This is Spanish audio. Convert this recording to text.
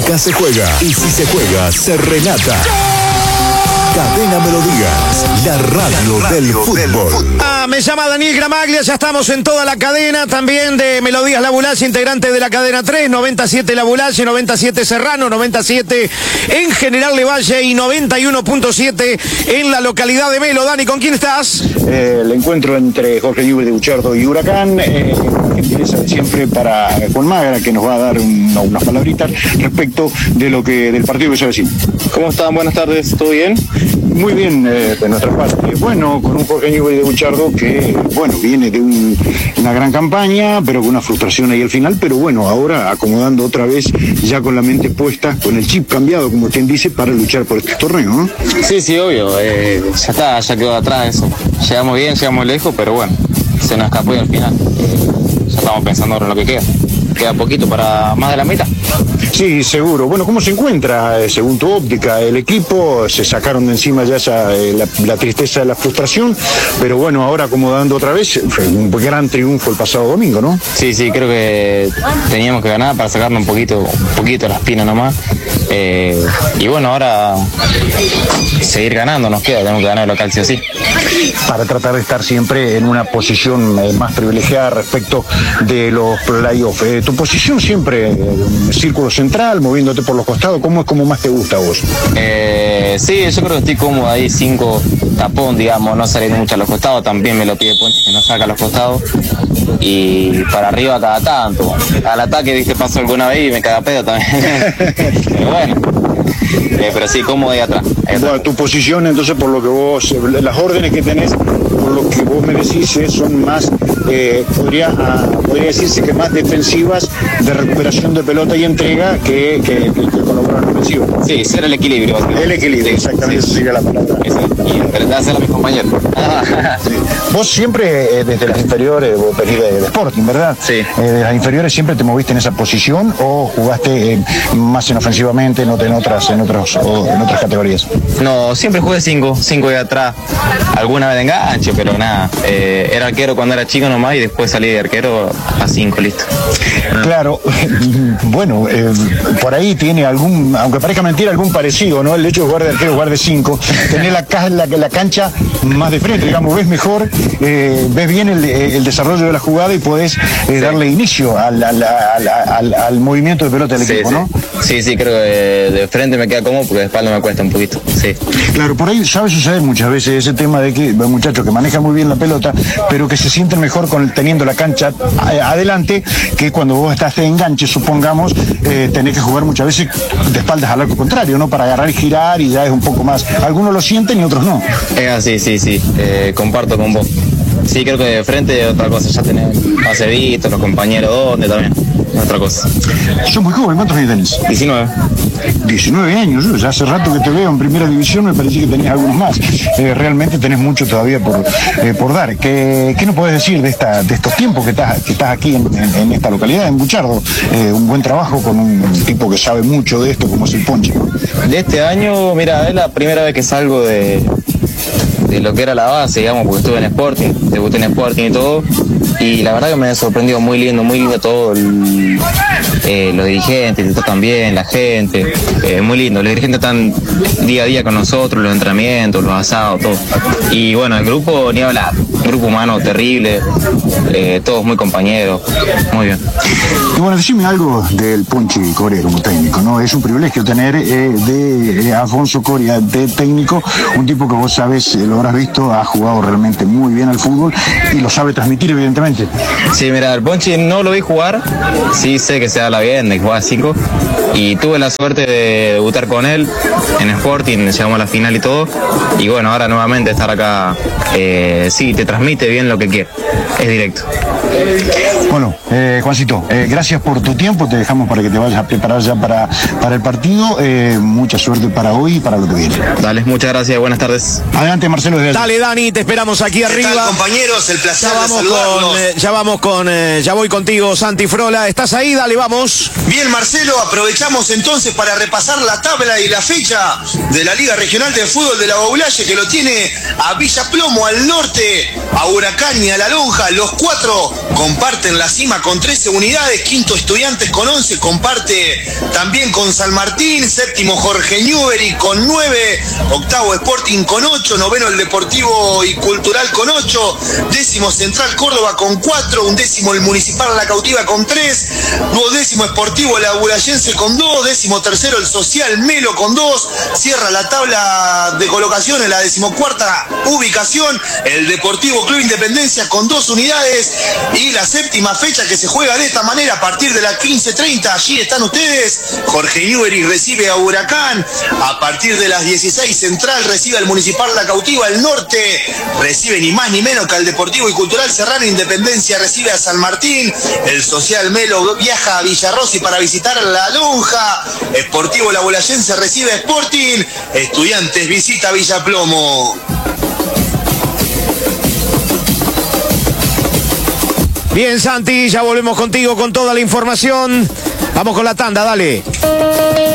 Acá se juega y si se juega, se relata. Cadena Melodías, la radio del fútbol. Me llama Daniel Gramaglia, ya estamos en toda la cadena, también de Melodías La Bulacia, integrante de la cadena 3, 97 La Bulacia, 97 Serrano, 97 en General Levalle y 91.7 en la localidad de Melo. Dani, ¿con quién estás? El encuentro entre Jorge Newbery de Buchardo y Huracán, que empieza siempre con Magra, que nos va a dar unas palabritas respecto del partido que se avecina. ¿Cómo están? Buenas tardes, ¿todo bien? Muy bien, de nuestra parte. Bueno, con un Jorge Newbery de Buchardo que, viene de una gran campaña, pero con una frustración ahí al final, pero bueno, ahora acomodando otra vez, ya con la mente puesta, con el chip cambiado, como quien dice, para luchar por este torneo, ¿no? Sí, obvio, ya está, ya quedó atrás eso. Llegamos bien, llegamos lejos, pero bueno, se nos escapó y al final ya estamos pensando ahora en lo que queda. Queda poquito para más de la mitad. Sí, seguro. Bueno, ¿cómo se encuentra, según tu óptica, el equipo? Se sacaron de encima ya la tristeza de la frustración, pero bueno, ahora acomodando otra vez, fue un gran triunfo el pasado domingo, ¿no? Sí, creo que teníamos que ganar para sacarnos un poquito la espina nomás. Y bueno, ahora seguir ganando nos queda, tenemos que ganar el local sí o sí. Para tratar de estar siempre en una posición más privilegiada respecto de los playoffs. Tu posición siempre, círculo central, moviéndote por los costados, ¿cómo es como más te gusta a vos? Sí, yo creo que estoy cómodo ahí, 5 tapón, digamos, no salir mucho a los costados, también me lo pide Ponche que no saca a los costados, y para arriba cada tanto. Al ataque, viste, paso alguna vez y me caga pedo también. Pero bueno. Pero sí, cómodo ahí atrás. Bueno, tu posición, entonces, por lo que vos, las órdenes que tenés, por lo que vos me decís, son más, podría decirse que más defensivas, de recuperación de pelota y entrega que colaborar en ofensiva. Sí, ser el equilibrio. El equilibrio, sí, exactamente, sí. Esa sería la palabra. Y intentar a mis compañeros. Sí. Vos siempre, desde las inferiores, vos venís de Sporting, ¿verdad? Sí. ¿De las inferiores siempre te moviste en esa posición o jugaste más en ofensivamente, en otras categorías? No, siempre jugué 5 de atrás, alguna vez de enganche, pero nada, era arquero cuando era chico nomás y después salí de arquero a 5, listo. Claro, bueno, por ahí tiene aunque parezca mentira, algún parecido, ¿no? El hecho de jugar de arquero, jugar de 5, tener la cancha más de frente, digamos, ves mejor, ves bien el desarrollo de la jugada y podés darle inicio al movimiento de pelota del equipo, ¿no? Sí, creo que de frente me queda cómodo porque de espalda me cuesta un poquito, sí. Claro, por ahí sabe suceder muchas veces ese tema de que hay muchachos que manejan muy bien la pelota, pero que se sienten mejor teniendo la cancha adelante, que cuando vos estás de enganche, supongamos, tenés que jugar muchas veces de espaldas al arco contrario, ¿no? Para agarrar y girar, y ya es un poco más. Algunos lo sienten y otros no. Es así, sí, comparto con vos. Sí, creo que de frente otra cosa, ya tenés pase visto, los compañeros donde también, otra cosa. Sos muy joven, ¿cuántos años tenés? 19 años, yo ya hace rato que te veo en primera división, me parecía que tenías algunos más. Realmente tenés mucho todavía por dar. ¿Qué nos podés decir de estos tiempos que estás aquí en esta localidad, en Buchardo? Un buen trabajo con un tipo que sabe mucho de esto, como es el Ponche. De este año, mira, es la primera vez que salgo de lo que era la base, digamos, porque estuve en Sporting, debuté en Sporting y todo, y la verdad que me sorprendió, muy lindo todo, los dirigentes también, la gente, muy lindo, los dirigentes están día a día con nosotros, los entrenamientos, los asados, todo, y bueno, el grupo, ni hablar, grupo humano terrible, todos muy compañeros, muy bien. Y bueno, decime algo del Ponche Coria como técnico, ¿no? Es un privilegio tener de Afonso Coria de técnico, un tipo que vos sabés, lo habrás visto, ha jugado realmente muy bien al fútbol y lo sabe transmitir, evidentemente. Sí, mira, el Ponche no lo vi jugar, sí sé que se habla bien de jugar 5, y tuve la suerte de debutar con él en Sporting, llegamos a la final y todo, y bueno, ahora nuevamente estar acá, sí, te transmite bien lo que quiere, es directo. Bueno, Juancito, gracias por tu tiempo, te dejamos para que te vayas a preparar ya para el partido, mucha suerte para hoy y para lo que viene. Dale, muchas gracias, buenas tardes. Adelante, Marcelo. Dale, Dani, te esperamos aquí arriba. ¿Qué tal, compañeros? El placer de saludarlos. Ya voy contigo, Santi Frola. ¿Estás ahí? Dale, vamos. vamos. Bien, Marcelo, aprovechamos entonces para repasar la tabla y la fecha de la Liga Regional de Fútbol de la Baulaye, que lo tiene a Villa Plomo al norte, a Huracán y a La Lonja. Los 4 comparten la cima con 13 unidades, quinto Estudiantes con 11, comparte también con San Martín, séptimo Jorge Newbery con 9, octavo Sporting con 8, noveno el Deportivo y Cultural con 8, décimo Central Córdoba con 4, undécimo el Municipal La Cautiva con 3, duodécimo Sportivo La Bulayense con 2, décimo tercero el Social Melo con 2, cierra la tabla de colocación en la decimocuarta ubicación el Deportivo Club Independencia con 2 unidades, y la séptima fecha que se juega de esta manera a partir de las 15:30, allí están ustedes. Jorge Newbery recibe a Huracán, a partir de las 16 Central recibe al Municipal La Cautiva, el norte recibe ni más ni menos que al Deportivo y Cultural Serrano, Independencia recibe a San Martín, el Social Melo viaja a Villarrossi para visitar La Lonja, Sportivo La Bulayense recibe a Sporting, Estudiantes visita Villa Plomo. Bien, Santi, ya volvemos contigo con toda la información. Vamos con la tanda, dale.